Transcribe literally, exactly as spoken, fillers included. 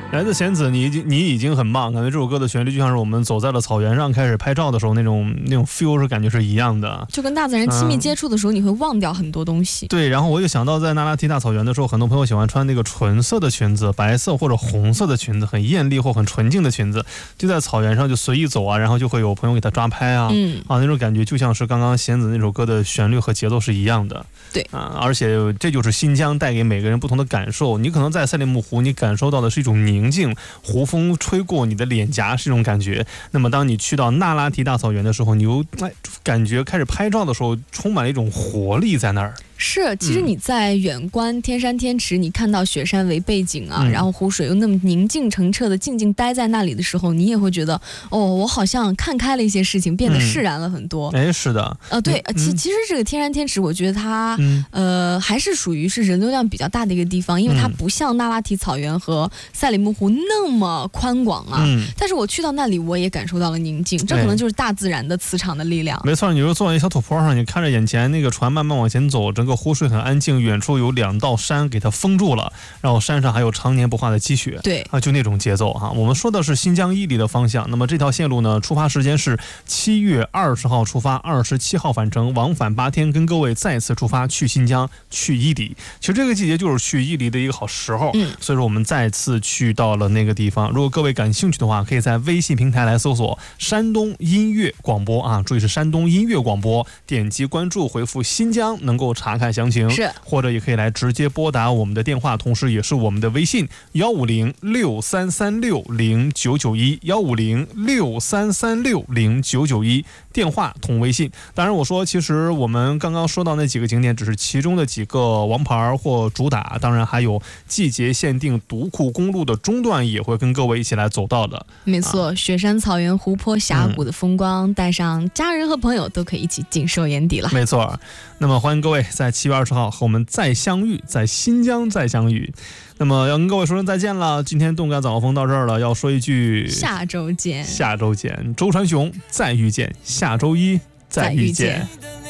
来自弦子，你已经你已经很棒，感觉这首歌的旋律就像是我们走在了草原上开始拍照的时候那种那种 feel 是感觉是一样的， 就跟大自然亲密接触的时候、嗯、你会忘掉很多东西。 对，然后我就想到在那拉提大草原的时候，很多朋友喜欢穿那个纯色的裙子，白色或者红色的裙子，很艳丽或很纯净的裙子，就在草原上就随意走啊，然后就会有朋友给他抓拍啊，嗯啊，那种感觉就像是刚刚弦子那首歌的旋律和节奏是一样的。 对啊，而且这就是新疆带给每个人不同的感受。你可能在赛里木湖，你感受到的是一种宁静，湖风吹过你的脸颊是一种感觉。那么当你去到那拉提大草原的时候，你又哎感觉开始拍照的时候，充满了一种活力在那儿。 是，其实你在远观天山天池，你看到雪山为背景啊， 嗯、 然后湖水又那么宁静澄澈的静静待在那里的时候，你也会觉得，哦，我好像看开了一些事情，变得释然了很多。 哎、嗯，是的， 呃，对， 嗯、 其其实这个天山天池，我觉得它，嗯、呃，还是属于是人流量比较大的一个地方，因为它不像那拉提草原和赛里木湖那么宽广啊。嗯、但是我去到那里，我也感受到了宁静，这可能就是大自然的磁场的力量。 没错，你就坐在一小土坡上，你看着眼前那个船慢慢往前走，整个湖水很安静，远处有两道山给它封住了，然后山上还有常年不化的积雪， 对啊，就那种节奏哈、啊。我们说的是新疆伊犁的方向，那么这条线路呢，出发时间是七月二十号出发，二十七号返程，往返八天，跟各位再次出发去新疆，去伊犁。其实这个季节就是去伊犁的一个好时候，嗯，所以说我们再次去到了那个地方。如果各位感兴趣的话，可以在微信平台来搜索山东音乐广播啊，注意是山东音乐广播，点击关注，回复新疆，能够查看详情。 是， 或者也可以来直接拨打我们的电话，同时也是我们的微信幺五零六三三六零九九一幺五零六三三六零九九一，电话同微信。当然我说其实我们刚刚说到那几个景点只是其中的几个王牌或主打，当然还有季节限定独库公路的中段也会跟各位一起来走到的。 没错、啊、雪山草原湖泊峡谷的风光、嗯、带上家人和朋友都可以一起尽收眼底了。 没错，那么欢迎各位在七月二十号和我们再相遇，在新疆再相遇。那么要跟各位说声再见了，今天动感早高峰到这儿了，要说一句下周见， 下周见，周传雄再遇见，下周一再遇见。